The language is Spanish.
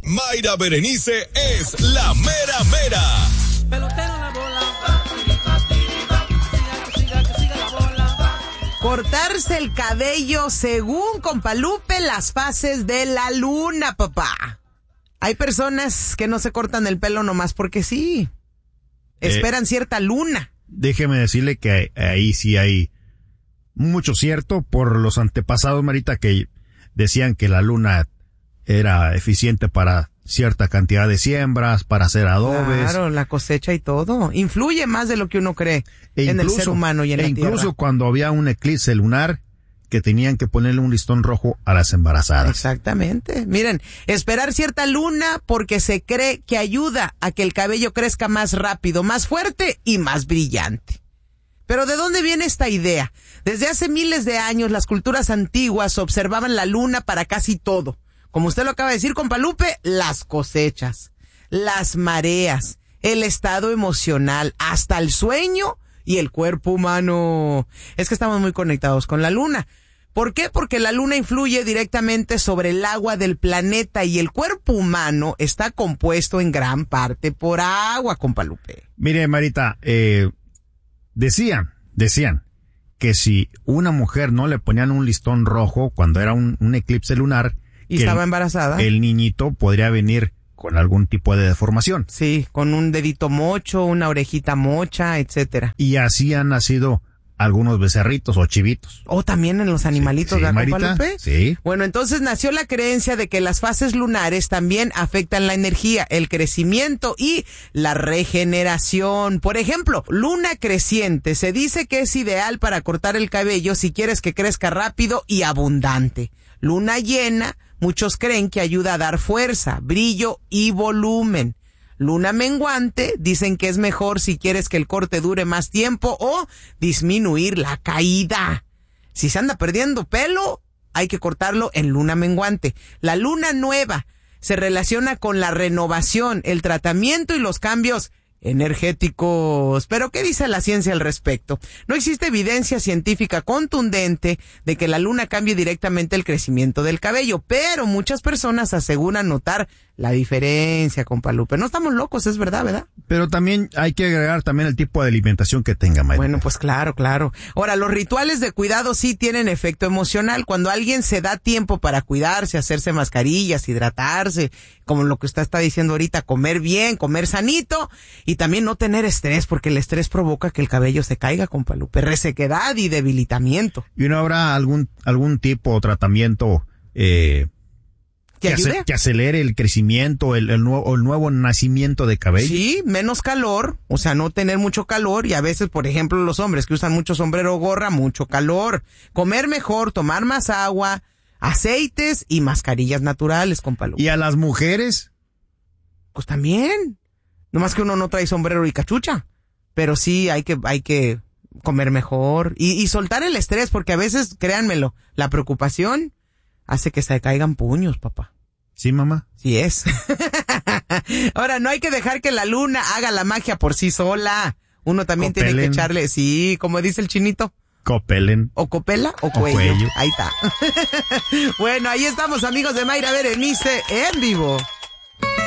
Mayra Berenice es la mera mera. Pelotero la bola. Siga la bola. Cortarse el cabello según compa Lupe las fases de la luna, papá. Hay personas que no se cortan el pelo nomás porque sí. Esperan cierta luna. Déjeme decirle que ahí sí hay mucho cierto por los antepasados, Marita, que decían que la luna era eficiente para cierta cantidad de siembras, para hacer adobes. Claro, la cosecha y todo. Influye más de lo que uno cree en el ser humano y en la tierra. Incluso cuando había un eclipse lunar, que tenían que ponerle un listón rojo a las embarazadas. Exactamente. Miren, esperar cierta luna porque se cree que ayuda a que el cabello crezca más rápido, más fuerte y más brillante. Pero ¿de dónde viene esta idea? Desde hace miles de años las culturas antiguas observaban la luna para casi todo. Como usted lo acaba de decir, compa Lupe, las cosechas, las mareas, el estado emocional, hasta el sueño y el cuerpo humano. Es que estamos muy conectados con la luna. ¿Por qué? Porque la luna influye directamente sobre el agua del planeta y el cuerpo humano está compuesto en gran parte por agua, compa Lupe. Mire, Marita, decían que si una mujer no le ponían un listón rojo cuando era un eclipse lunar y estaba embarazada, el niñito podría venir con algún tipo de deformación. Sí, con un dedito mocho, una orejita mocha, etcétera. Y así han nacido algunos becerritos o chivitos. O también en los animalitos, sí, ¿verdad, Marita? compa Lupe? Sí. Bueno, entonces nació la creencia de que las fases lunares también afectan la energía, el crecimiento y la regeneración. Por ejemplo, luna creciente se dice que es ideal para cortar el cabello si quieres que crezca rápido y abundante. Luna llena, muchos creen que ayuda a dar fuerza, brillo y volumen. Luna menguante, dicen que es mejor si quieres que el corte dure más tiempo o disminuir la caída. Si se anda perdiendo pelo, hay que cortarlo en luna menguante. La luna nueva se relaciona con la renovación, el tratamiento y los cambios energéticos. Pero ¿qué dice la ciencia al respecto? No existe evidencia científica contundente de que la luna cambie directamente el crecimiento del cabello, pero muchas personas aseguran notar la diferencia, compa Lupe. No estamos locos, es verdad, ¿verdad? Pero también hay que agregar también el tipo de alimentación que tenga, Mayra. Bueno, pues claro. Ahora, los rituales de cuidado sí tienen efecto emocional. Cuando alguien se da tiempo para cuidarse, hacerse mascarillas, hidratarse, como lo que usted está diciendo ahorita, comer bien, comer sanito y también no tener estrés, porque el estrés provoca que el cabello se caiga, compa Lupe, resequedad y debilitamiento. ¿Y no habrá algún tipo de tratamiento que acelere el crecimiento, el nuevo nacimiento de cabello? Sí, menos calor, o sea, no tener mucho calor y a veces, por ejemplo, los hombres que usan mucho sombrero o gorra, mucho calor. Comer mejor, tomar más agua, aceites y mascarillas naturales, compa Lupe. ¿Y a las mujeres? Pues también. Nomás que uno no trae sombrero y cachucha. Pero sí hay que comer mejor y soltar el estrés, porque a veces, créanmelo, la preocupación hace que se caigan puños, papá. Sí, mamá. Sí es. Ahora, no hay que dejar que la luna haga la magia por sí sola. Uno también tiene que echarle, sí, como dice el chinito. Copelen. O copela o cuello. Ahí está. Bueno, ahí estamos, amigos de Mayra Berenice en vivo.